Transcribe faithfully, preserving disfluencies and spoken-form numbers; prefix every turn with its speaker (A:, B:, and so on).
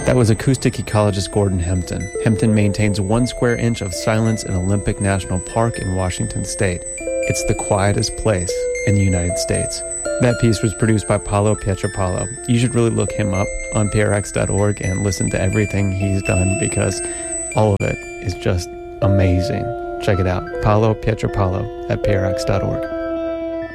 A: That was acoustic ecologist Gordon Hempton. Hempton maintains one square inch of silence in Olympic National Park in Washington State. It's the quietest place in the United States. That piece was produced by Paolo Pietropalo. You should really look him up on P R X dot org and listen to everything he's done because all of it is just amazing. Check it out. Paolo Pietropalo at P R X dot org.